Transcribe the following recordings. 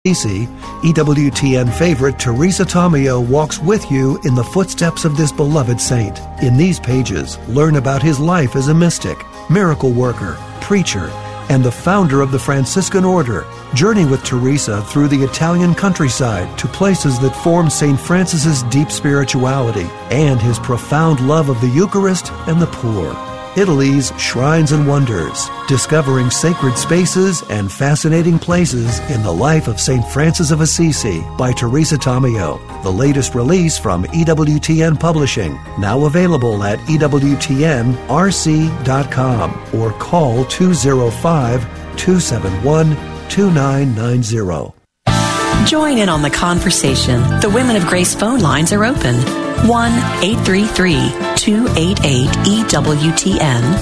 Assisi, EWTN favorite Teresa Tomeo walks with you in the footsteps of this beloved saint. In these pages, learn about his life as a mystic, miracle worker, preacher, and the founder of the Franciscan Order. Journey with Teresa through the Italian countryside to places that form St. Francis's deep spirituality and his profound love of the Eucharist and the poor. Italy's Shrines and Wonders, discovering sacred spaces and fascinating places in the life of St. Francis of Assisi by Teresa Tomeo. The latest release from EWTN Publishing, now available at EWTNRC.com or call 205-271-2990. Join in on the conversation. The Women of Grace phone lines are open. 1-833-288-EWTN.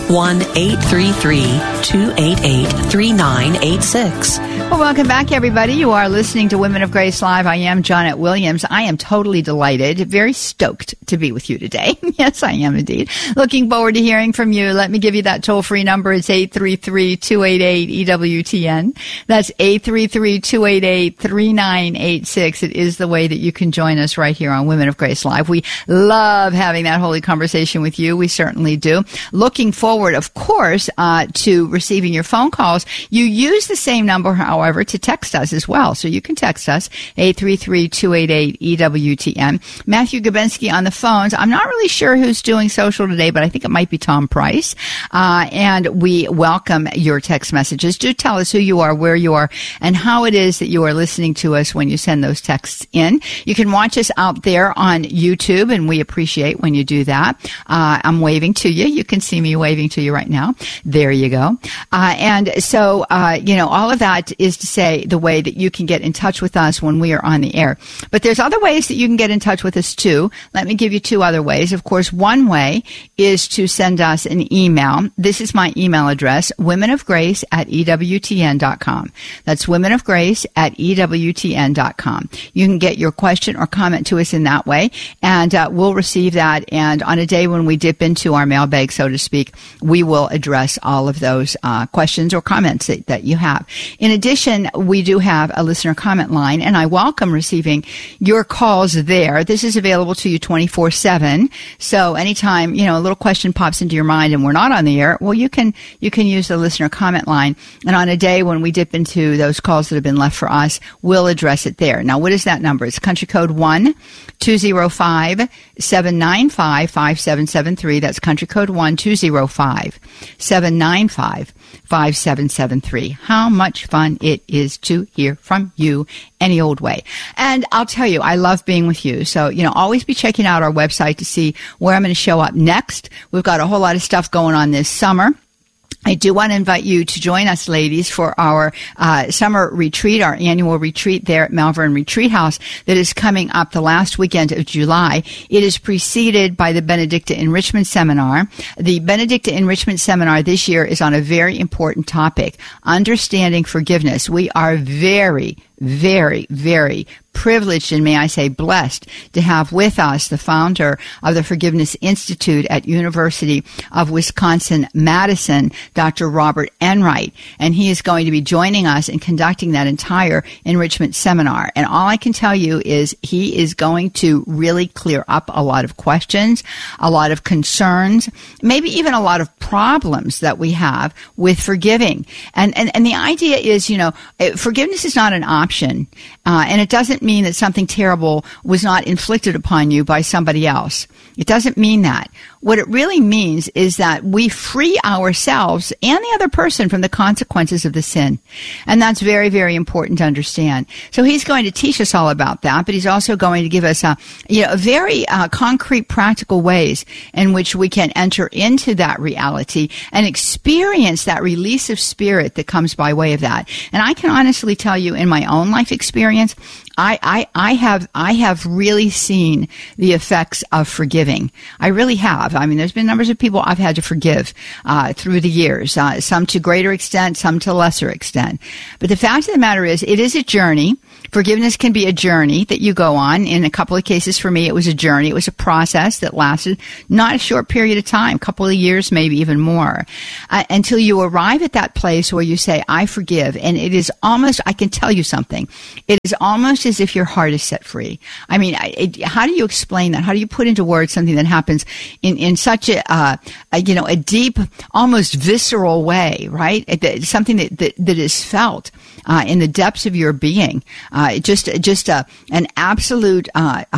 1-833-288-3986. Well, welcome back, everybody. You are listening to Women of Grace Live. I am Janet Williams. I am totally delighted, very stoked to be with you today. Yes, I am indeed. Looking forward to hearing from you. Let me give you that toll-free number. It's 833-288-EWTN. That's 833-288-3986. It is the way that you can join us right here on Women of Grace Live. We love having that holy conversation with you. We certainly do. Looking forward, of course, to receiving your phone calls. You use the same number, however, to text us as well. So you can text us, 833-288-EWTN. Matthew Gabensky on the phones. I'm not really sure who's doing social today, but I think it might be Tom Price. And we welcome your text messages. Do tell us who you are, where you are, and how it is that you are listening to us when you send those texts in. You can watch us out there on YouTube, and we appreciate when you do that. I'm waving to you. You can see me waving to you right now. There you go. And so, all of that is to say the way that you can get in touch with us when we are on the air. But there's other ways that you can get in touch with us too. Let me give you two other ways. Of course, one way is to send us an email. This is my email address, womenofgrace@EWTN.com. That's womenofgrace@EWTN.com. You can get your question or comment to us in that way, and we'll receive that. And on a day when we dip into our mailbag, so to speak, we will address all of those questions or comments that you have. In addition, we do have a listener comment line, and I welcome receiving your calls there. This is available to you 24/7. So anytime, a little question pops into your mind and we're not on the air, well, you can use the listener comment line. And on a day when we dip into those calls that have been left for us, we'll address it there. Now, what is that number? It's country code 1-205-795-5773. That's country code 1-205-795-5773. How much fun it is to hear from you any old way. And I'll tell you, I love being with you. So, always be checking out our website to see where I'm going to show up next. We've got a whole lot of stuff going on this summer. I do want to invite you to join us, ladies, for our summer retreat, our annual retreat there at Malvern Retreat House that is coming up the last weekend of July. It is preceded by the Benedicta Enrichment Seminar. The Benedicta Enrichment Seminar this year is on a very important topic, understanding forgiveness. We are very, very, very privileged and, may I say, blessed to have with us the founder of the Forgiveness Institute at University of Wisconsin-Madison, Dr. Robert Enright. And he is going to be joining us and conducting that entire enrichment seminar. And all I can tell you is he is going to really clear up a lot of questions, a lot of concerns, maybe even a lot of problems that we have with forgiving. And the idea is, forgiveness is not an option. And it doesn't mean that something terrible was not inflicted upon you by somebody else. It doesn't mean that. What it really means is that we free ourselves and the other person from the consequences of the sin. And that's very, very important to understand. So he's going to teach us all about that, but he's also going to give us very concrete, practical ways in which we can enter into that reality and experience that release of spirit that comes by way of that. And I can honestly tell you, in my own life experience, I have really seen the effects of forgiving. I really have. I mean, there's been numbers of people I've had to forgive through the years, some to greater extent, some to lesser extent. But the fact of the matter is, it is a journey. Forgiveness can be a journey that you go on. In a couple of cases for me, it was a journey. It was a process that lasted not a short period of time, a couple of years, maybe even more, until you arrive at that place where you say, I forgive. And it is almost, I can tell you something, it is almost as if your heart is set free. I mean, how do you explain that? How do you put into words something that happens in such a deep, almost visceral way, right? Something that is felt in the depths of your being. An absolute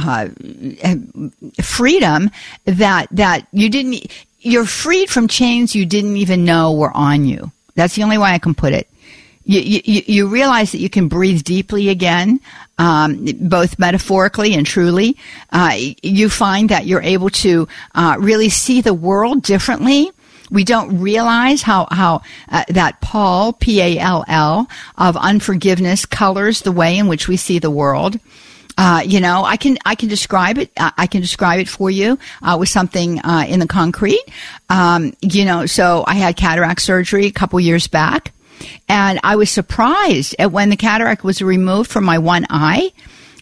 freedom that you're freed from chains you didn't even know were on you. That's the only way I can put it. You realize that you can breathe deeply again, both metaphorically and truly. You find that you're able to really see the world differently. We don't realize how that Pall, P-A-L-L, of unforgiveness colors the way in which we see the world. I can describe it. I can describe it for you with something in the concrete. So I had cataract surgery a couple years back, and I was surprised at when the cataract was removed from my one eye.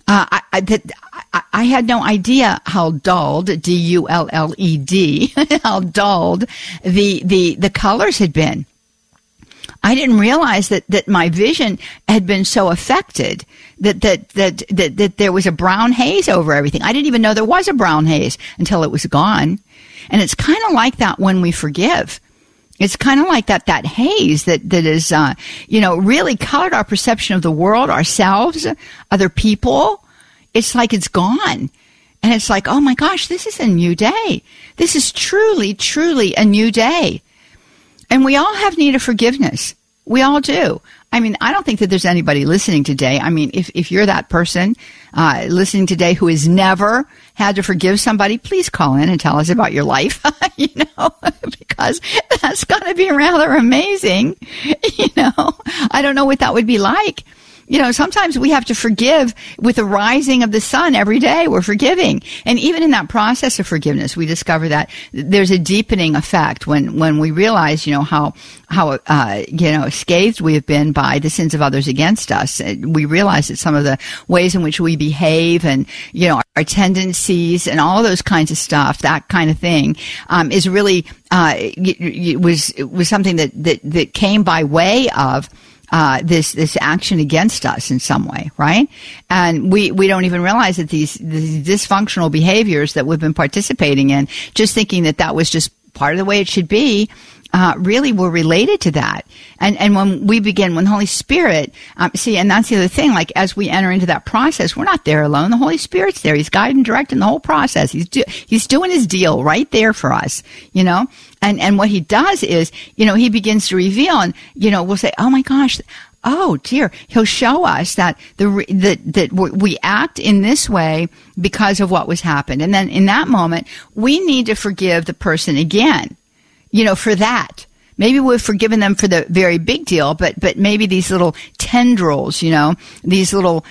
I had no idea how dulled, D-U-L-L-E-D, how dulled the colors had been. I didn't realize that my vision had been so affected that there was a brown haze over everything. I didn't even know there was a brown haze until it was gone. And it's kind of like that when we forgive. It's kind of like that haze that is, really colored our perception of the world, ourselves, other people. It's like it's gone. And it's like, oh my gosh, this is a new day. This is truly, truly a new day. And we all have need of forgiveness. We all do. I mean, I don't think that there's anybody listening today. I mean, if you're that person listening today who has never had to forgive somebody, please call in and tell us about your life, because that's going to be rather amazing. I don't know what that would be like. Sometimes we have to forgive with the rising of the sun every day. We're forgiving. And even in that process of forgiveness, we discover that there's a deepening effect when we realize, how scathed we have been by the sins of others against us. We realize that some of the ways in which we behave and, our tendencies and all those kinds of stuff, that kind of thing, is really, it was something that came by way of this action against us in some way, right? And we don't even realize that these dysfunctional behaviors that we've been participating in, just thinking that was just part of the way it should be, really were related to that. And when the Holy Spirit, and that's the other thing, like as we enter into that process, we're not there alone. The Holy Spirit's there. He's guiding and directing the whole process. He's doing his deal right there for us, And what he does is, he begins to reveal, and, we'll say, oh my gosh, oh dear. He'll show us that that we act in this way because of what was happened. And then in that moment, we need to forgive the person again, for that. Maybe we've forgiven them for the very big deal, but maybe these little tendrils, these little,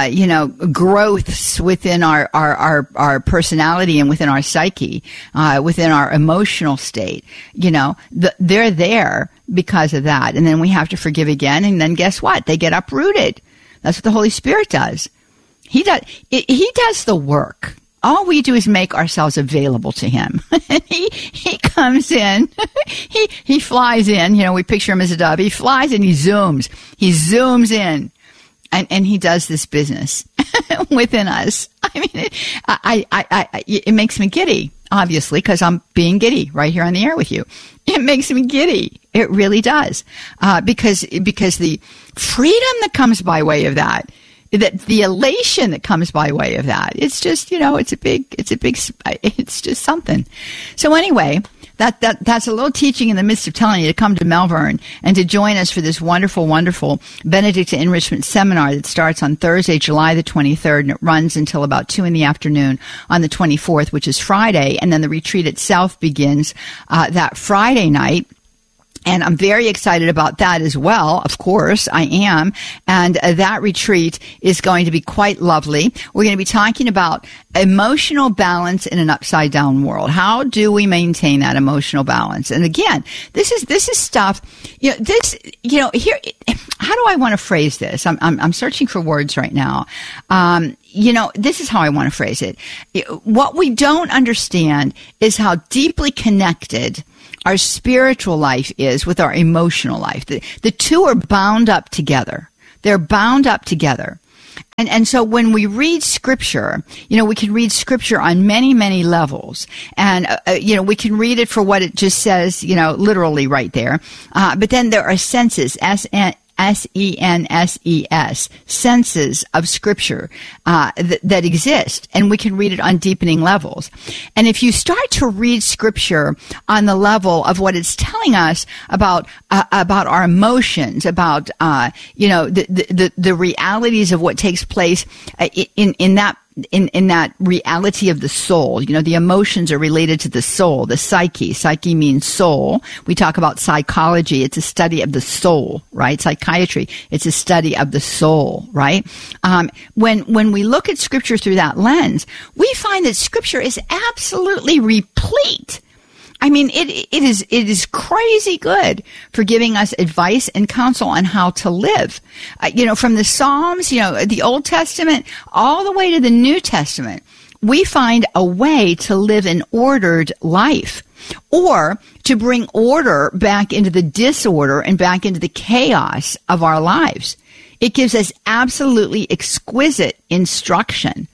growths within our personality and within our psyche, within our emotional state, they're there because of that. And then we have to forgive again. And then guess what? They get uprooted. That's what the Holy Spirit does. He does the work. All we do is make ourselves available to him. He comes in, he flies in, we picture him as a dove. He flies and he zooms in, and he does this business within us. I mean, it makes me giddy, obviously, because I'm being giddy right here on the air with you. It makes me giddy. It really does. Because the freedom that comes by way of that, the elation that comes by way of that, it's just, it's just something. So anyway, that's a little teaching in the midst of telling you to come to Melbourne and to join us for this wonderful, wonderful Benedictine Enrichment Seminar that starts on Thursday, July the 23rd, and it runs until about 2 p.m. on the 24th, which is Friday, and then the retreat itself begins that Friday night. And I'm very excited about that as well. Of course, I am. And that retreat is going to be quite lovely. We're going to be talking about emotional balance in an upside down world. How do we maintain that emotional balance? And again, this is stuff, here, how do I want to phrase this? I'm searching for words right now. This is how I want to phrase it. What we don't understand is how deeply connected our spiritual life is with our emotional life. The two are bound up together. They're bound up together. And so when we read scripture, we can read scripture on many, many levels. And, we can read it for what it just says, literally right there. But then there are senses, S-E-N-S-E-S, senses of scripture that exist, and we can read it on deepening levels. And if you start to read scripture on the level of what it's telling us about our emotions, about the realities of what takes place in that reality of the soul. The emotions are related to the soul, the psyche. Psyche means soul. We talk about psychology. It's a study of the soul, right? Psychiatry. It's a study of the soul, right? When we look at scripture through that lens, we find that scripture is absolutely replete. I mean, it is crazy good for giving us advice and counsel on how to live. From the Psalms, the Old Testament, all the way to the New Testament, we find a way to live an ordered life, or to bring order back into the disorder and back into the chaos of our lives. It gives us absolutely exquisite instruction.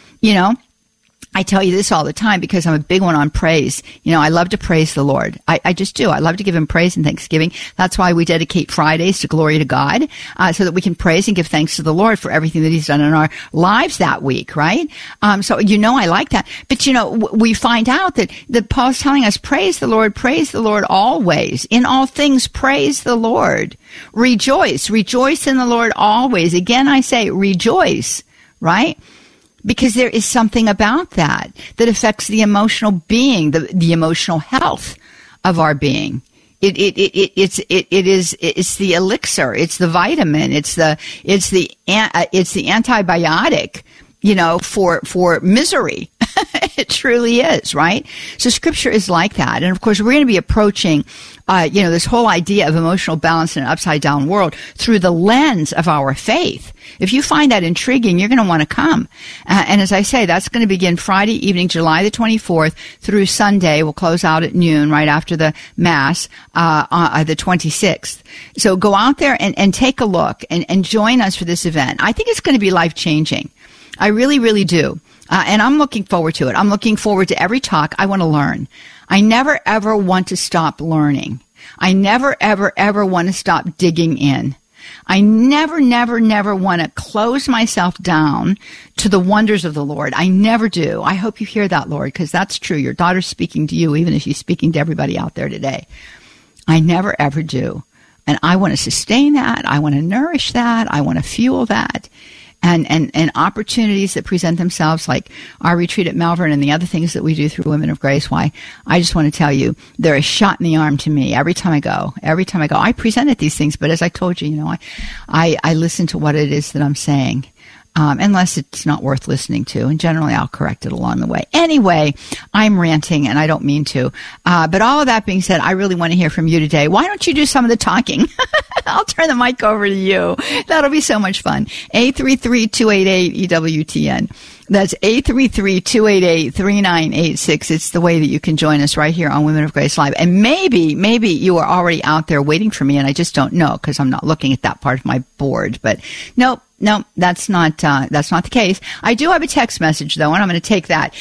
I tell you this all the time because I'm a big one on praise. I love to praise the Lord. I just do. I love to give him praise and thanksgiving. That's why we dedicate Fridays to glory to God, so that we can praise and give thanks to the Lord for everything that he's done in our lives that week, right? So I like that. But, we find out that Paul's telling us, praise the Lord always. In all things, praise the Lord. Rejoice in the Lord always. Again, I say rejoice, right? Because there is something about that affects the emotional being, the emotional health of our being. It's the elixir, it's the vitamin, it's the antibiotic, for misery. It truly is, right? So scripture is like that. And of course, we're going to be approaching, this whole idea of emotional balance in an upside down world through the lens of our faith. If you find that intriguing, you're going to want to come. And as I say, that's going to begin Friday evening, July the 24th through Sunday. We'll close out at noon right after the Mass, on the 26th. So go out there and take a look and join us for this event. I think it's going to be life-changing. I really, really do. And I'm looking forward to it. I'm looking forward to every talk. I want to learn. I never, ever want to stop learning. I never, ever, ever want to stop digging in. I never, never, never want to close myself down to the wonders of the Lord. I never do. I hope you hear that, Lord, because that's true. Your daughter's speaking to you, even if she's speaking to everybody out there today. I never, ever do. And I want to sustain that. I want to nourish that. I want to fuel that. And opportunities that present themselves, like our retreat at Malvern and the other things that we do through Women of Grace. Why, I just want to tell you, they're a shot in the arm to me every time I go. I present at these things, but as I told you, I listen to what it is that I'm saying. Unless it's not worth listening to. And generally, I'll correct it along the way. Anyway, I'm ranting, and I don't mean to. But all of that being said, I really want to hear from you today. Why don't you do some of the talking? I'll turn the mic over to you. That'll be so much fun. 833-288-EWTN. That's 833-288-3986. It's the way that you can join us right here on Women of Grace Live. And maybe you are already out there waiting for me, and I just don't know because I'm not looking at that part of my board. But nope. No, that's not the case. I do have a text message, though, and I'm going to take that.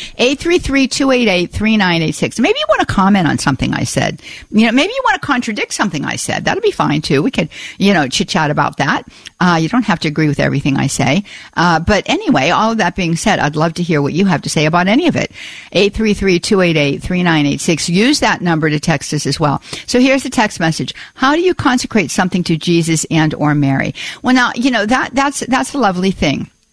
833-288-3986. Maybe you want to comment on something I said. Maybe you want to contradict something I said. That'll be fine, too. We could, chit-chat about that. You don't have to agree with everything I say. But anyway, all of that being said, I'd love to hear what you have to say about any of it. 833-288-3986. Use that number to text us as well. So here's the text message. How do you consecrate something to Jesus and or Mary? Well, now, that's a lovely thing.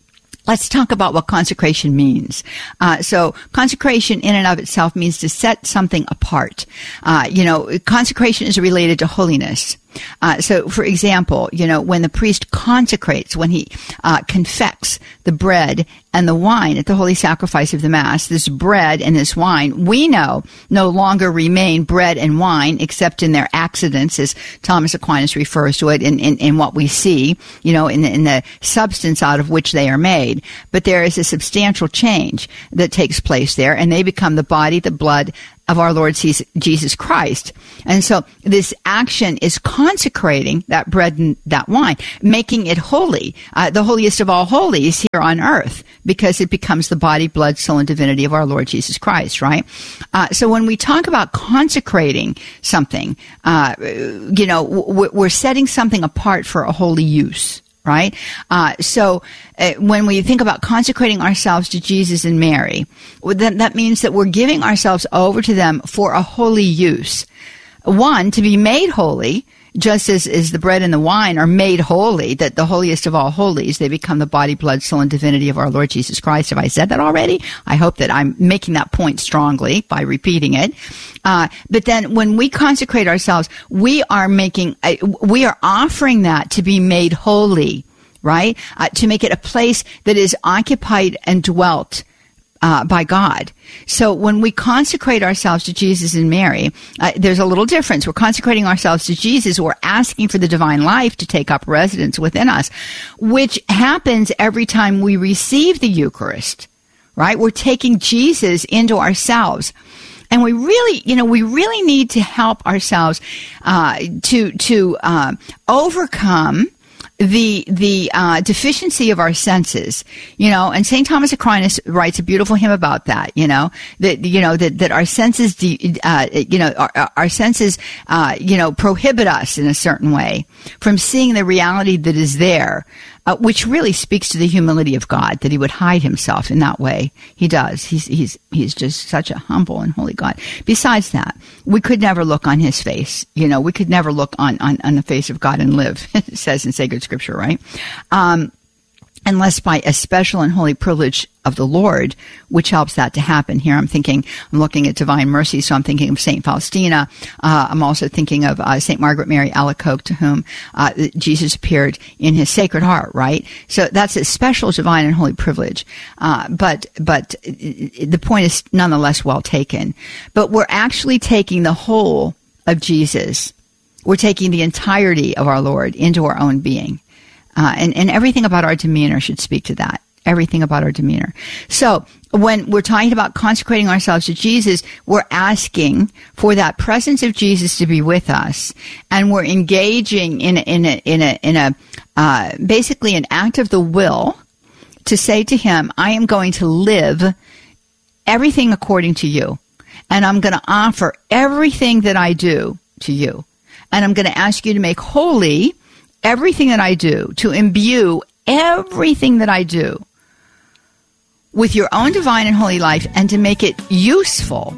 Let's talk about what consecration means. So consecration in and of itself means to set something apart. Consecration is related to holiness. So, for example, when the priest consecrates, when he confects the bread and the wine at the holy sacrifice of the Mass, this bread and this wine, we know no longer remain bread and wine except in their accidents, as Thomas Aquinas refers to it, in what we see, in the substance out of which they are made. But there is a substantial change that takes place there, and they become the body, the blood of our Lord Jesus Christ. And so this action is consecrating that bread and that wine, making it holy, the holiest of all holies here on earth, because it becomes the body, blood, soul, and divinity of our Lord Jesus Christ, right? So when we talk about consecrating something, we're setting something apart for a holy use. Right? So when we think about consecrating ourselves to Jesus and Mary, that means that we're giving ourselves over to them for a holy use. One, to be made holy, just as the bread and the wine are made holy, that the holiest of all holies, they become the body, blood, soul, and divinity of our Lord Jesus Christ. Have I said that already? I hope that I'm making that point strongly by repeating it. But then when we consecrate ourselves, we are offering that to be made holy, right? To make it a place that is occupied and dwelt by God. So when we consecrate ourselves to Jesus and Mary, there's a little difference. We're consecrating ourselves to Jesus. We're asking for the divine life to take up residence within us, which happens every time we receive the Eucharist, right? We're taking Jesus into ourselves. And we really need to help ourselves to overcome the deficiency of our senses, and St. Thomas Aquinas writes a beautiful hymn about that, that our senses, our senses, prohibit us in a certain way from seeing the reality that is there, which really speaks to the humility of God, that he would hide himself in that way. He does. He's just such a humble and holy God. Besides that, we could never look on his face. We could never look on the face of God and live, it says in sacred scripture, right? Unless by a special and holy privilege of the Lord, which helps that to happen. Here I'm looking at Divine Mercy, so I'm thinking of St. Faustina. I'm also thinking of St. Margaret Mary Alacoque, to whom Jesus appeared in his Sacred Heart, right? So that's a special divine and holy privilege. But the point is nonetheless well taken. But we're actually taking the whole of Jesus. We're taking the entirety of our Lord into our own being. And everything about our demeanor should speak to that. Everything about our demeanor. So when we're talking about consecrating ourselves to Jesus, we're asking for that presence of Jesus to be with us, and we're engaging in basically an act of the will to say to him, I am going to live everything according to you, and I'm going to offer everything that I do to you, and I'm going to ask you to make holy everything that I do, to imbue everything that I do with your own divine and holy life, and to make it useful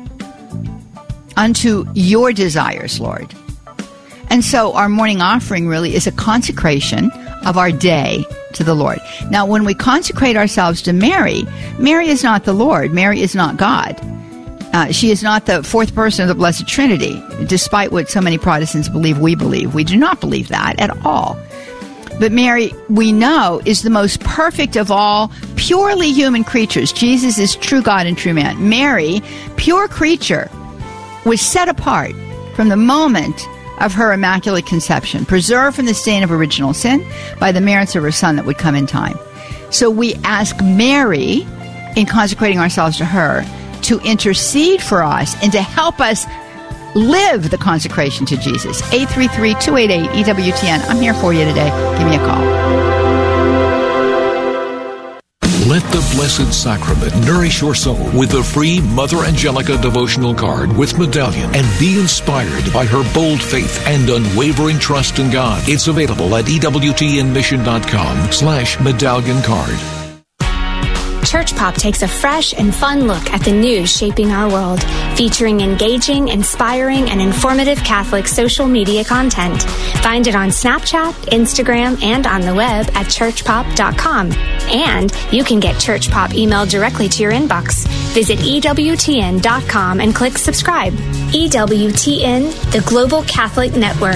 unto your desires, Lord. And so our morning offering really is a consecration of our day to the Lord. Now, when we consecrate ourselves to Mary, Mary is not the Lord. Mary is not God. She is not the fourth person of the Blessed Trinity, despite what so many Protestants believe we believe. We do not believe that at all. But Mary, we know, is the most perfect of all purely human creatures. Jesus is true God and true man. Mary, pure creature, was set apart from the moment of her immaculate conception, preserved from the stain of original sin by the merits of her Son that would come in time. So we ask Mary, in consecrating ourselves to her, to intercede for us and to help us live the consecration to Jesus. 833-288-EWTN. I'm here for you today. Give me a call. Let the Blessed Sacrament nourish your soul with the free Mother Angelica devotional card with medallion, and be inspired by her bold faith and unwavering trust in God. It's available at EWTNmission.com/medallion card. Church Pop takes a fresh and fun look at the news shaping our world, featuring engaging, inspiring, and informative Catholic social media content. Find it on Snapchat, Instagram, and on the web at churchpop.com. And you can get Church Pop emailed directly to your inbox. Visit EWTN.com and click subscribe. EWTN, the Global Catholic Network.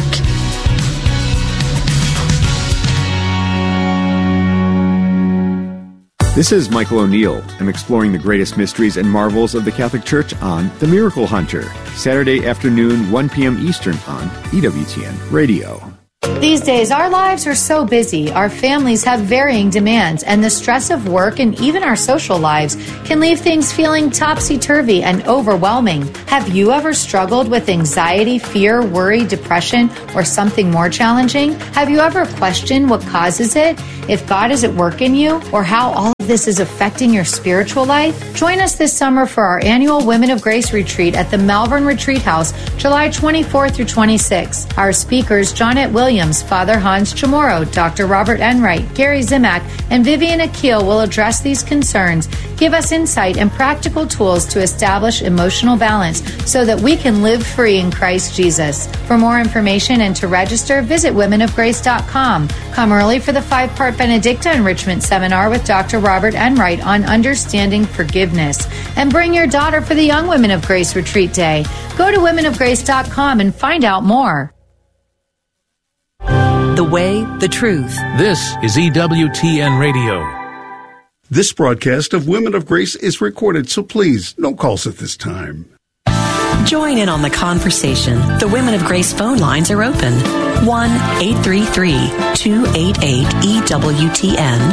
This is Michael O'Neill. I'm exploring the greatest mysteries and marvels of the Catholic Church on The Miracle Hunter, Saturday afternoon, 1 p.m. Eastern on EWTN Radio. These days, our lives are so busy, our families have varying demands, and the stress of work and even our social lives can leave things feeling topsy-turvy and overwhelming. Have you ever struggled with anxiety, fear, worry, depression, or something more challenging? Have you ever questioned what causes it, if God is at work in you, or how all of this is affecting your spiritual life? Join us this summer for our annual Women of Grace Retreat at the Malvern Retreat House, July 24 through 26. Our speakers, Johnette Williams, Father Hans Chamorro, Dr. Robert Enright, Gary Zimak, and Vivian Akil will address these concerns, give us insight and practical tools to establish emotional balance so that we can live free in Christ Jesus. For more information and to register, visit womenofgrace.com. Come early for the 5-part Benedicta Enrichment Seminar with Dr. Robert Enright on understanding forgiveness. And bring your daughter for the Young Women of Grace Retreat Day. Go to womenofgrace.com and find out more. The way, the truth. This is EWTN Radio. This broadcast of Women of Grace is recorded, so please, no calls at this time. Join in on the conversation. The Women of Grace phone lines are open. 1-833-288-EWTN.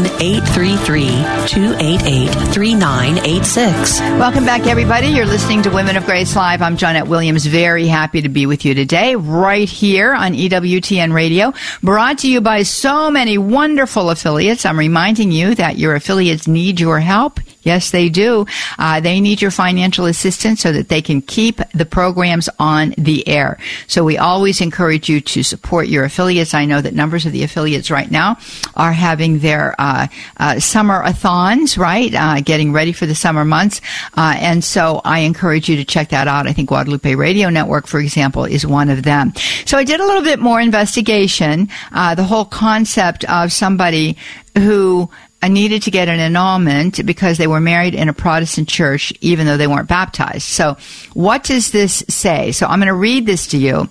1-833-288-3986. Welcome back, everybody. You're listening to Women of Grace Live. I'm Johnette Williams. Very happy to be with you today, right here on EWTN Radio, brought to you by so many wonderful affiliates. I'm reminding you that your affiliates need your help. Yes, they do. They need your financial assistance so that they can keep the programs on the air. So we always encourage you to support your affiliates. I know that numbers of the affiliates right now are having their summer-a-thons, right? Getting ready for the summer months. And so I encourage you to check that out. I think Guadalupe Radio Network, for example, is one of them. So I did a little bit more investigation. The whole concept of somebody who needed to get an annulment because they were married in a Protestant church, even though they weren't baptized. So what does this say? So I'm going to read this to you,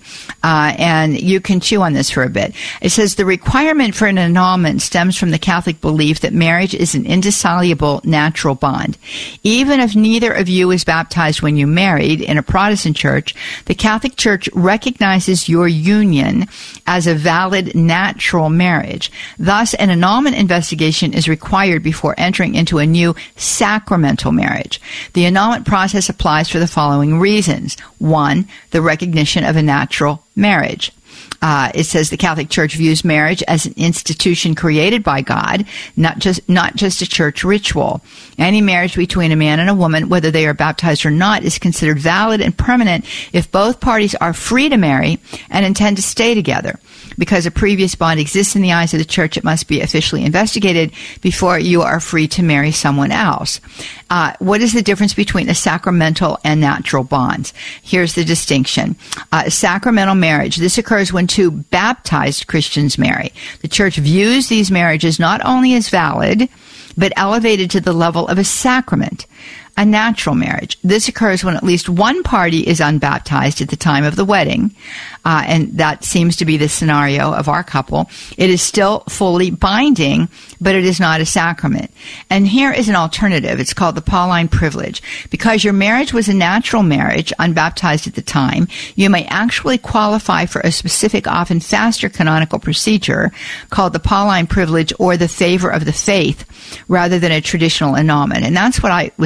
and you can chew on this for a bit. It says, the requirement for an annulment stems from the Catholic belief that marriage is an indissoluble natural bond. Even if neither of you is baptized when you married in a Protestant church, the Catholic Church recognizes your union as a valid natural marriage. Thus, an annulment investigation is required before entering into a new sacramental marriage. The annulment process applies for the following reasons. 1, the recognition of a natural marriage. It says the Catholic Church views marriage as an institution created by God, not just a church ritual. Any marriage between a man and a woman, whether they are baptized or not, is considered valid and permanent if both parties are free to marry and intend to stay together. Because a previous bond exists in the eyes of the Church, it must be officially investigated before you are free to marry someone else. What is the difference between a sacramental and natural bonds? Here's the distinction. Sacramental marriage. This occurs when two baptized Christians marry. The Church views these marriages not only as valid, but elevated to the level of a sacrament. A natural marriage. This occurs when at least one party is unbaptized at the time of the wedding, and that seems to be the scenario of our couple. It is still fully binding, but it is not a sacrament. And here is an alternative. It's called the Pauline privilege. Because your marriage was a natural marriage, unbaptized at the time, you may actually qualify for a specific, often faster canonical procedure called the Pauline privilege or the favor of the faith, rather than a traditional annulment. And that's what I was mentioning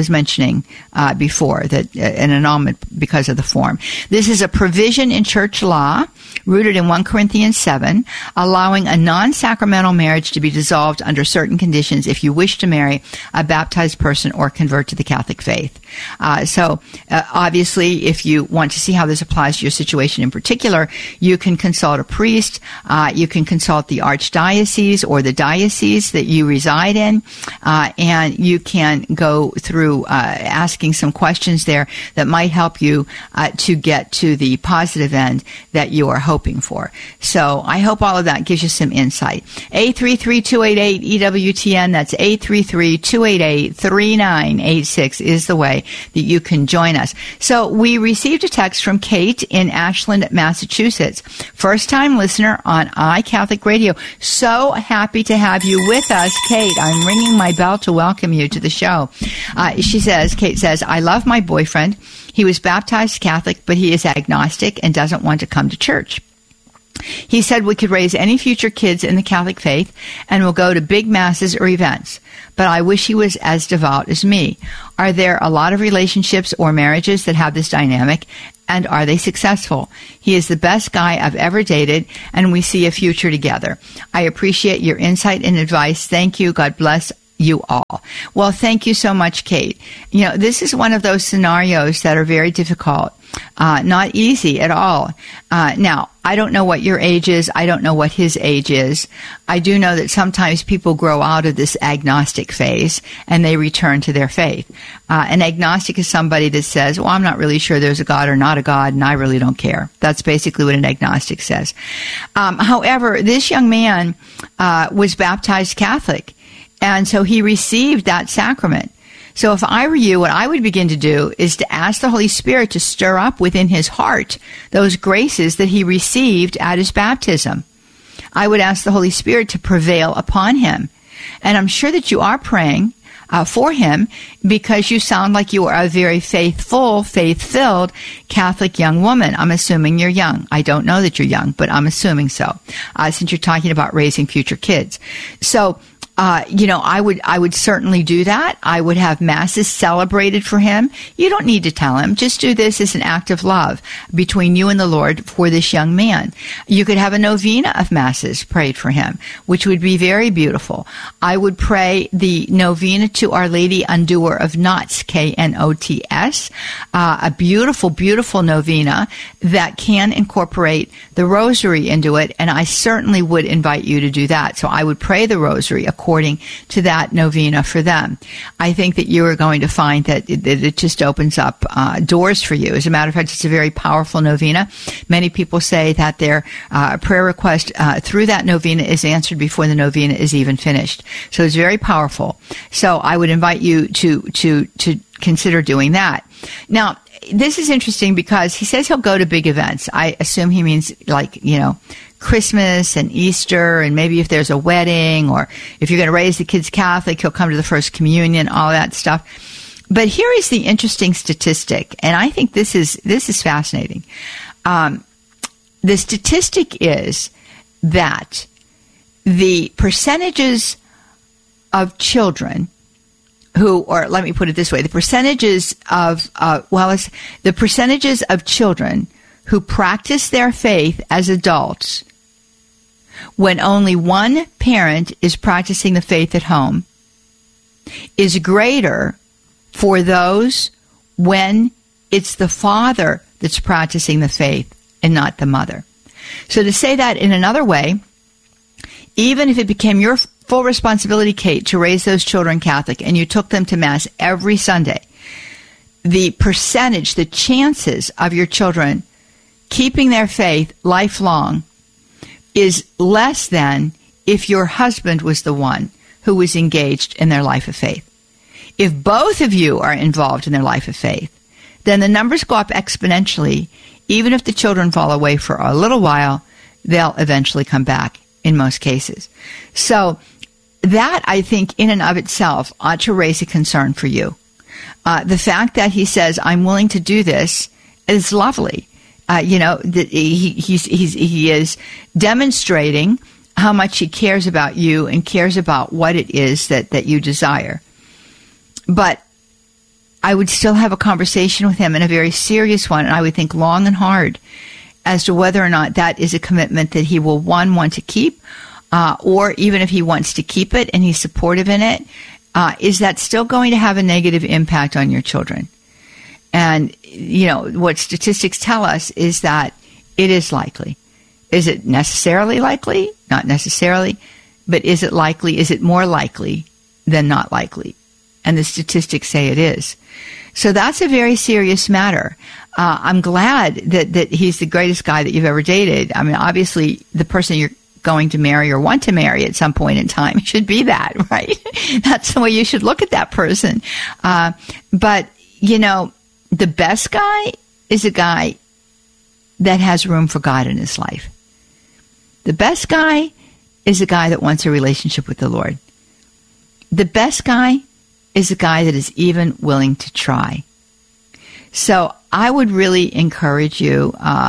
mentioning before, that an annulment because of the form. This is a provision in church law rooted in 1 Corinthians 7, allowing a non-sacramental marriage to be dissolved under certain conditions if you wish to marry a baptized person or convert to the Catholic faith. So obviously, if you want to see how this applies to your situation in particular, you can consult a priest, you can consult the archdiocese or the diocese that you reside in, and you can go through asking some questions there that might help you to get to the positive end that you are hoping for. So I hope all of that gives you some insight. 833-288-EWTN, that's 833-288-3986 is the way that you can join us. So we received a text from Kate in Ashland, Massachusetts. First-time listener on iCatholic Radio. So happy to have you with us, Kate. I'm ringing my bell to welcome you to the show. Kate says, I love my boyfriend. He was baptized Catholic, but he is agnostic and doesn't want to come to church. He said we could raise any future kids in the Catholic faith and will go to big masses or events. But I wish he was as devout as me. Are there a lot of relationships or marriages that have this dynamic, and are they successful? He is the best guy I've ever dated, and we see a future together. I appreciate your insight and advice. Thank you. God bless you all. Well, thank you so much, Kate. You know, this is one of those scenarios that are very difficult. Not easy at all. Now, I don't know what your age is. I don't know what his age is. I do know that sometimes people grow out of this agnostic phase and they return to their faith. An agnostic is somebody that says, well, I'm not really sure there's a God or not a God, and I really don't care. That's basically what an agnostic says. However, this young man was baptized Catholic, and so he received that sacrament. So if I were you, what I would begin to do is to ask the Holy Spirit to stir up within his heart those graces that he received at his baptism. I would ask the Holy Spirit to prevail upon him. And I'm sure that you are praying for him, because you sound like you are a very faithful, faith-filled Catholic young woman. I'm assuming you're young. I don't know that you're young, but I'm assuming so, since you're talking about raising future kids. So, I would certainly do that. I would have masses celebrated for him. You don't need to tell him. Just do this as an act of love between you and the Lord for this young man. You could have a novena of masses prayed for him, which would be very beautiful. I would pray the novena to Our Lady Undoer of Knots, Knots, a beautiful, beautiful novena that can incorporate the rosary into it, and I certainly would invite you to do that. So I would pray the rosary according to that novena for them. I think that you are going to find that it just opens up doors for you. As a matter of fact, it's a very powerful novena. Many people say that their prayer request through that novena is answered before the novena is even finished. So it's very powerful. So I would invite you to consider doing that. Now, this is interesting because he says he'll go to big events. I assume he means Christmas and Easter, and maybe if there's a wedding, or if you're going to raise the kids Catholic, he'll come to the First Communion, all that stuff. But here is the interesting statistic, and I think this is fascinating. The statistic is that the percentages of children or let me put it this way, the percentages of children who practice their faith as adults when only one parent is practicing the faith at home is greater for those when it's the father that's practicing the faith and not the mother. So to say that in another way, even if it became your full responsibility, Kate, to raise those children Catholic, and you took them to Mass every Sunday, the percentage, the chances of your children keeping their faith lifelong is less than if your husband was the one who was engaged in their life of faith. If both of you are involved in their life of faith, then the numbers go up exponentially. Even if the children fall away for a little while, they'll eventually come back in most cases. So that, I think, in and of itself ought to raise a concern for you. The fact that he says, I'm willing to do this, is lovely. He is demonstrating how much he cares about you and cares about what it is that you desire. But I would still have a conversation with him, and a very serious one, and I would think long and hard as to whether or not that is a commitment that he will, one, want to keep, or even if he wants to keep it and he's supportive in it, is that still going to have a negative impact on your children? And, you know, what statistics tell us is that it is likely. Is it necessarily likely? Not necessarily. But is it likely? Is it more likely than not likely? And the statistics say it is. So that's a very serious matter. I'm glad that he's the greatest guy that you've ever dated. I mean, obviously, the person you're going to marry or want to marry at some point in time should be that, right? That's the way you should look at that person. But, you know, the best guy is a guy that has room for God in his life. The best guy is a guy that wants a relationship with the Lord. The best guy is a guy that is even willing to try. So I would really encourage you,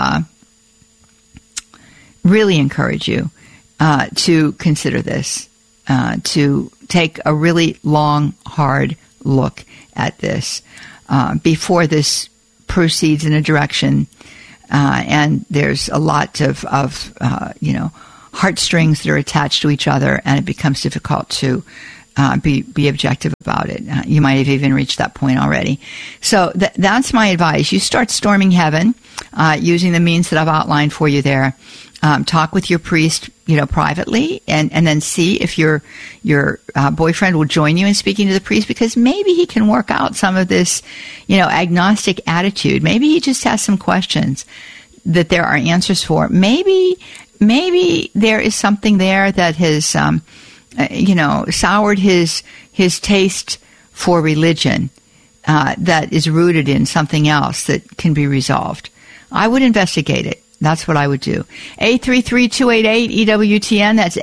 to consider this, to take a really long, hard look at this before this proceeds in a direction, and there's a lot of heartstrings that are attached to each other, and it becomes difficult to be objective about it. You might have even reached that point already. So that's my advice. You start storming heaven using the means that I've outlined for you there. Talk with your priest, privately, and then see if your boyfriend will join you in speaking to the priest, because maybe he can work out some of this, agnostic attitude. Maybe he just has some questions that there are answers for. Maybe there is something there that has, soured his taste for religion, that is rooted in something else that can be resolved. I would investigate it. That's what I would do. 833-288-EWTN. That's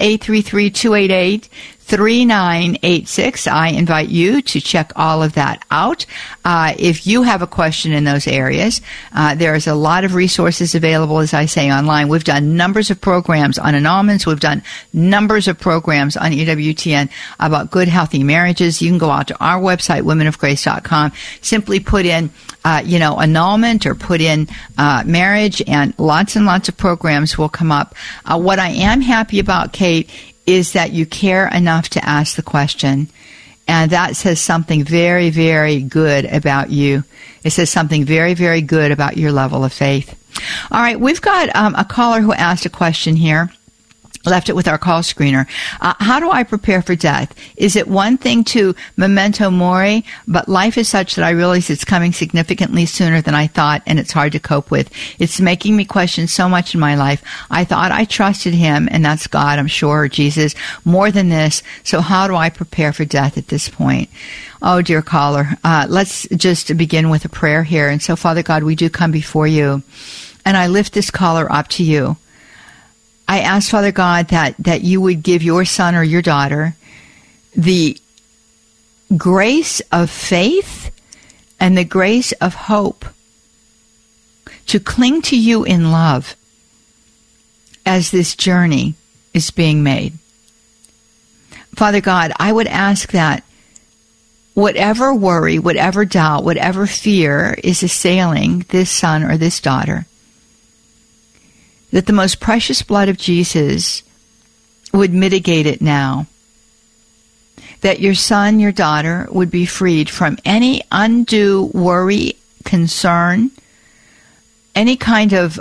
833-288-3986. I invite you to check all of that out. If you have a question in those areas, there's a lot of resources available, as I say, online. We've done numbers of programs on annulments. We've done numbers of programs on EWTN about good, healthy marriages. You can go out to our website, womenofgrace.com. Simply put in annulment, or put in marriage, and lots of programs will come up. What I am happy about, Kate, is that you care enough to ask the question. And that says something very, very good about you. It says something very, very good about your level of faith. All right, we've got a caller who asked a question here. Left it with our call screener. How do I prepare for death? Is it one thing to memento mori, but life is such that I realize it's coming significantly sooner than I thought, and it's hard to cope with. It's making me question so much in my life. I thought I trusted him, and that's God, I'm sure, or Jesus, more than this. So how do I prepare for death at this point? Oh, dear caller, let's just begin with a prayer here. And so, Father God, we do come before you, and I lift this caller up to you. I ask, Father God, that you would give your son or your daughter the grace of faith and the grace of hope to cling to you in love as this journey is being made. Father God, I would ask that whatever worry, whatever doubt, whatever fear is assailing this son or this daughter, that the most precious blood of Jesus would mitigate it now. That your son, your daughter would be freed from any undue worry, concern, any kind of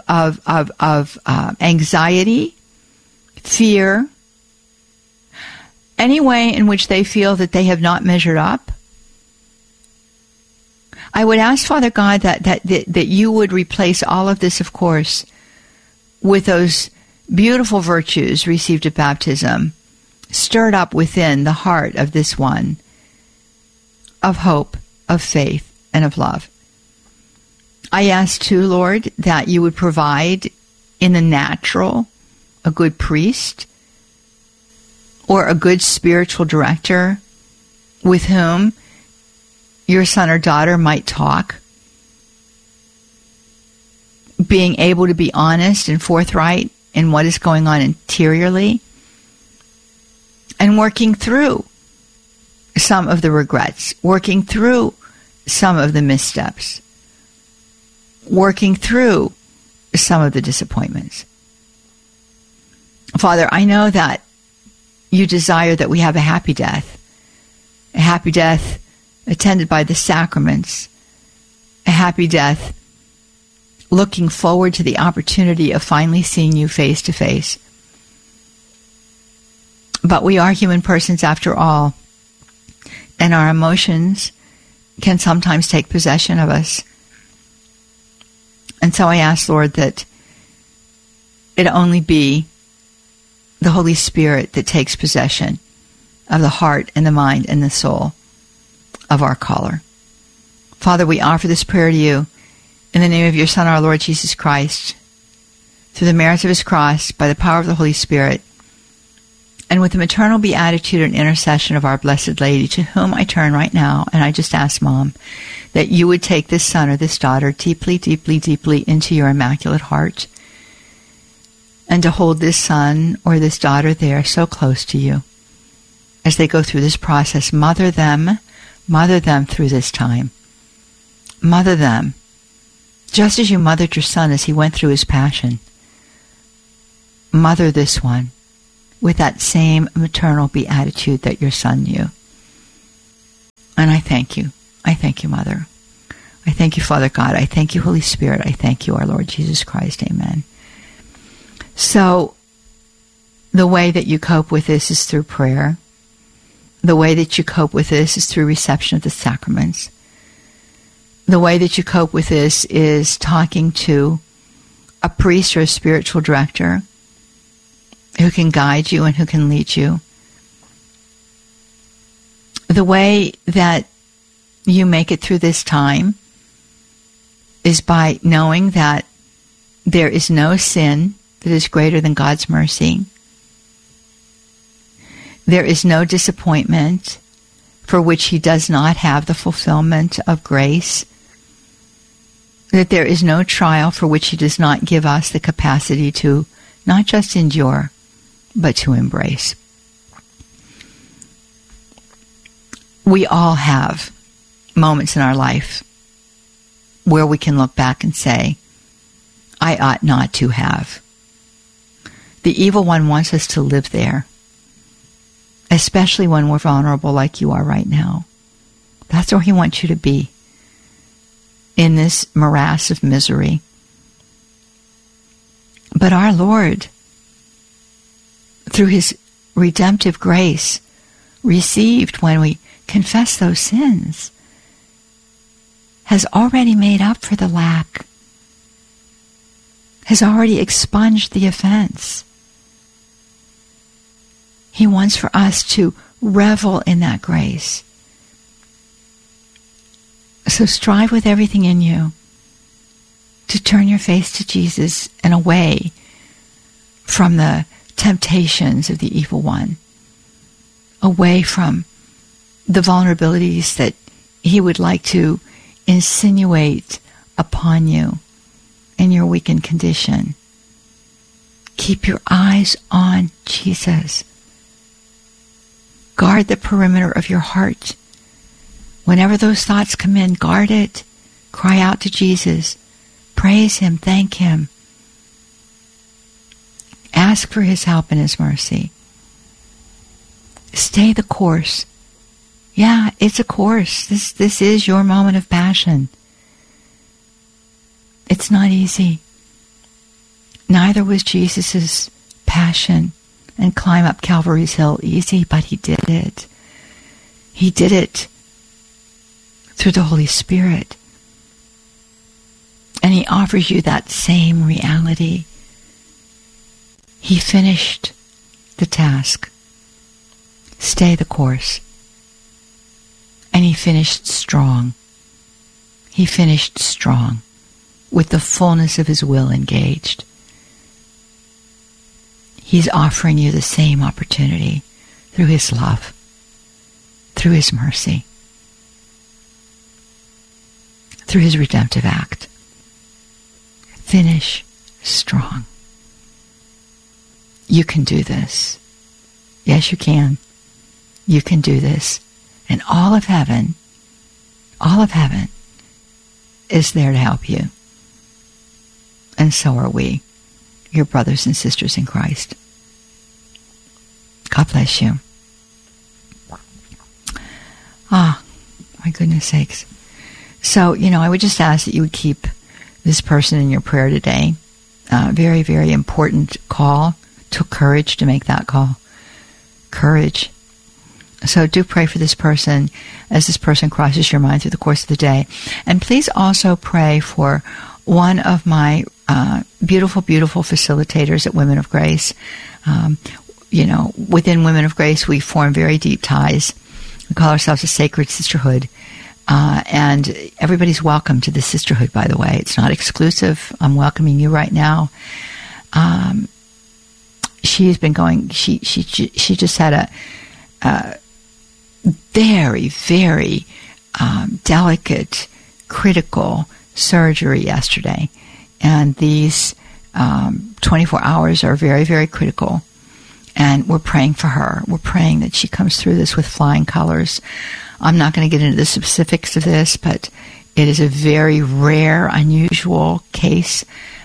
anxiety, fear, any way in which they feel that they have not measured up. I would ask, Father God, that you would replace all of this, of course, with those beautiful virtues received at baptism, stirred up within the heart of this one, of hope, of faith, and of love. I ask too, Lord, that you would provide in the natural a good priest or a good spiritual director with whom your son or daughter might talk, being able to be honest and forthright in what is going on interiorly, and working through some of the regrets, working through some of the missteps, working through some of the disappointments. Father, I know that you desire that we have a happy death attended by the sacraments, a happy death looking forward to the opportunity of finally seeing you face to face. But we are human persons after all, and our emotions can sometimes take possession of us. And so I ask, Lord, that it only be the Holy Spirit that takes possession of the heart and the mind and the soul of our caller. Father, we offer this prayer to you in the name of your Son, our Lord Jesus Christ, through the merits of his cross, by the power of the Holy Spirit, and with the maternal beatitude and intercession of our Blessed Lady, to whom I turn right now, and I just ask, Mom, that you would take this son or this daughter deeply, deeply, deeply into your immaculate heart, and to hold this son or this daughter there so close to you as they go through this process. Mother them through this time. Mother them, just as you mothered your son as he went through his passion. Mother this one with that same maternal beatitude that your son knew. And I thank you. I thank you, Mother. I thank you, Father God. I thank you, Holy Spirit. I thank you, our Lord Jesus Christ. Amen. So, the way that you cope with this is through prayer. The way that you cope with this is through reception of the sacraments. The way that you cope with this is talking to a priest or a spiritual director who can guide you and who can lead you. The way that you make it through this time is by knowing that there is no sin that is greater than God's mercy. There is no disappointment for which he does not have the fulfillment of grace. That there is no trial for which he does not give us the capacity to not just endure, but to embrace. We all have moments in our life where we can look back and say, I ought not to have. The evil one wants us to live there, especially when we're vulnerable like you are right now. That's where he wants you to be, in this morass of misery. But our Lord, through his redemptive grace received when we confess those sins, has already made up for the lack, has already expunged the offense. He wants for us to revel in that grace. So strive with everything in you to turn your face to Jesus and away from the temptations of the evil one, away from the vulnerabilities that he would like to insinuate upon you in your weakened condition. Keep your eyes on Jesus. Guard the perimeter of your heart. Whenever those thoughts come in, guard it. Cry out to Jesus. Praise him. Thank him. Ask for his help and his mercy. Stay the course. Yeah, it's a course. This is your moment of passion. It's not easy. Neither was Jesus' passion and climb up Calvary's hill easy, but he did it. He did it through the Holy Spirit. And he offers you that same reality. He finished the task. Stay the course. And he finished strong. He finished strong with the fullness of his will engaged. He's offering you the same opportunity through his love, through his mercy, through his redemptive act. Finish strong. You can do this. Yes, you can. You can do this. And all of heaven, all of heaven is there to help you. And so are we, your brothers and sisters in Christ. God bless you. Ah, my goodness sakes. So, I would just ask that you would keep this person in your prayer today. Very, very important call. Took courage to make that call. Courage. So do pray for this person as this person crosses your mind through the course of the day. And please also pray for one of my beautiful, beautiful facilitators at Women of Grace. Within Women of Grace, we form very deep ties. We call ourselves a sacred sisterhood. And everybody's welcome to the sisterhood, by the way. It's not exclusive. I'm welcoming you right now. She's been going, she just had a very, very delicate, critical surgery yesterday. And these 24 hours are very, very critical. And we're praying for her. We're praying that she comes through this with flying colors. I'm not going to get into the specifics of this, but it is a very rare, unusual case.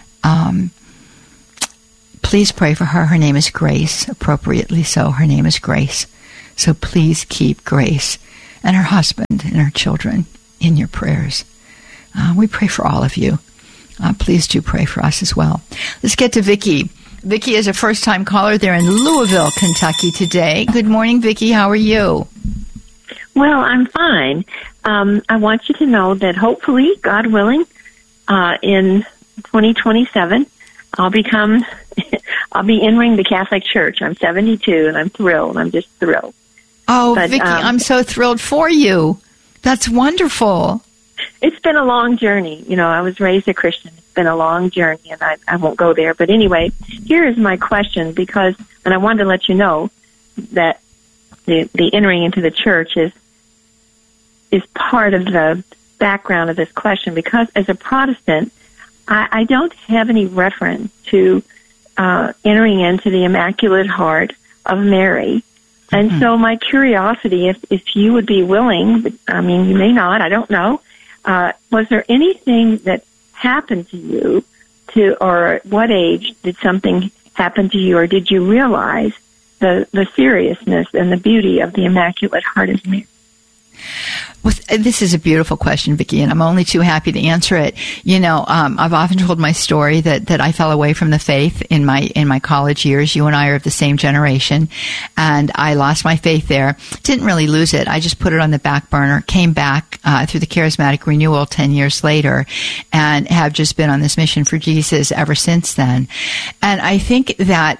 Please pray for her. Her name is Grace, appropriately so. Her name is Grace. So please keep Grace and her husband and her children in your prayers. We pray for all of you. Please do pray for us as well. Let's get to Vicki. Vicki is a first-time caller there in Louisville, Kentucky today. Good morning, Vicki. How are you? Well, I'm fine. I want you to know that hopefully, God willing, in 2027, I'll be entering the Catholic Church. I'm 72, and I'm thrilled. I'm just thrilled. Oh, but, Vicki, I'm so thrilled for you. That's wonderful. It's been a long journey. I was raised a Christian. It's been a long journey, and I won't go there. But anyway, here is my question, and I wanted to let you know that the entering into the church is part of the background of this question, because as a Protestant, I don't have any reference to entering into the Immaculate Heart of Mary. And so my curiosity, if you would be willing, I mean, you may not, I don't know, was there anything that happened to you or at what age did something happen to you, or did you realize the seriousness and the beauty of the Immaculate Heart of Mary? Well, this is a beautiful question, Vicki, and I'm only too happy to answer it. I've often told my story that I fell away from the faith in my college years. You and I are of the same generation, and I lost my faith there. Didn't really lose it. I just put it on the back burner, came back through the charismatic renewal 10 years later, and have just been on this mission for Jesus ever since then. And I think that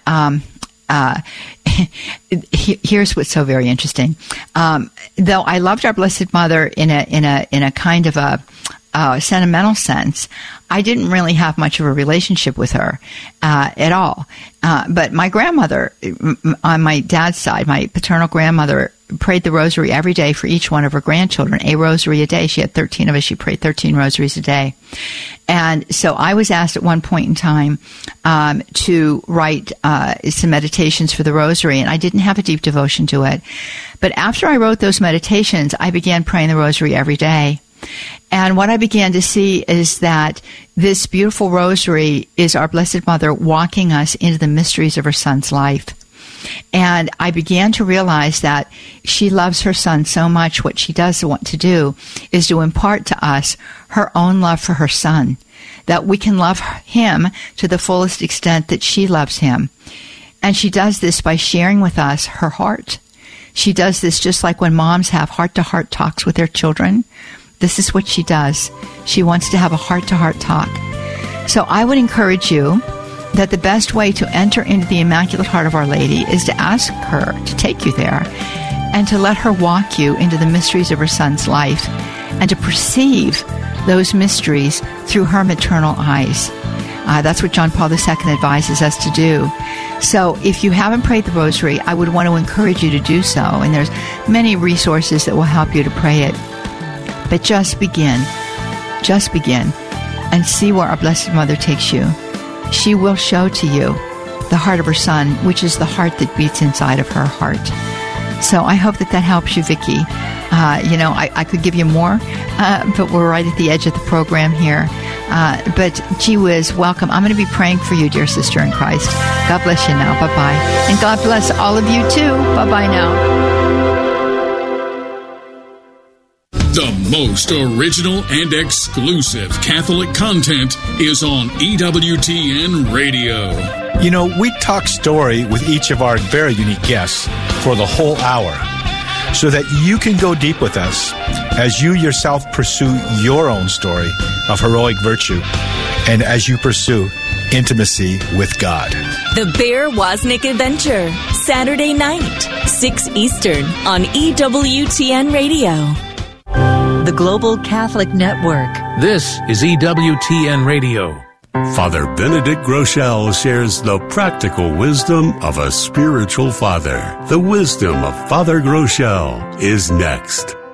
here's what's so very interesting. Though I loved our Blessed Mother in a kind of a sentimental sense, I didn't really have much of a relationship with her at all. But my grandmother, on my dad's side, my paternal grandmother, prayed the rosary every day for each one of her grandchildren, a rosary a day. She had 13 of us. She prayed 13 rosaries a day. And so I was asked at one point in time to write some meditations for the rosary, and I didn't have a deep devotion to it. But after I wrote those meditations, I began praying the rosary every day. And what I began to see is that this beautiful rosary is our Blessed Mother walking us into the mysteries of her Son's life. And I began to realize that she loves her Son so much. What she does want to do is to impart to us her own love for her Son, that we can love him to the fullest extent that she loves him. And she does this by sharing with us her heart. She does this just like when moms have heart-to-heart talks with their children. This is what she does. She wants to have a heart-to-heart talk. So I would encourage you that the best way to enter into the Immaculate Heart of Our Lady is to ask her to take you there and to let her walk you into the mysteries of her Son's life and to perceive those mysteries through her maternal eyes. That's what John Paul II advises us to do. So if you haven't prayed the rosary, I would want to encourage you to do so. And there's many resources that will help you to pray it. But just begin and see where our Blessed Mother takes you. She will show to you the heart of her Son, which is the heart that beats inside of her heart. So I hope that helps you, Vicki. I could give you more, but we're right at the edge of the program here. But gee whiz, welcome. I'm going to be praying for you, dear sister in Christ. God bless you now. Bye-bye. And God bless all of you too. Bye-bye now. The most original and exclusive Catholic content is on EWTN Radio. You know, we talk story with each of our very unique guests for the whole hour so that you can go deep with us as you yourself pursue your own story of heroic virtue and as you pursue intimacy with God. The Bear Wozniak Adventure, Saturday night, 6 Eastern on EWTN Radio. The Global Catholic Network. This is EWTN Radio. Father Benedict Groeschel shares the practical wisdom of a spiritual father. The wisdom of Father Groeschel is next.